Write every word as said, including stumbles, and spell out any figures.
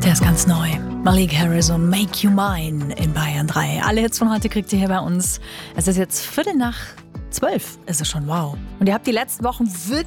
Der ist ganz neu. Malik Harris und Make You Mine in Bayern drei. Alle Hits von heute kriegt ihr hier bei uns. Es ist jetzt Viertel nach zwölf. Ist es schon, wow. Und ihr habt die letzten Wochen wirklich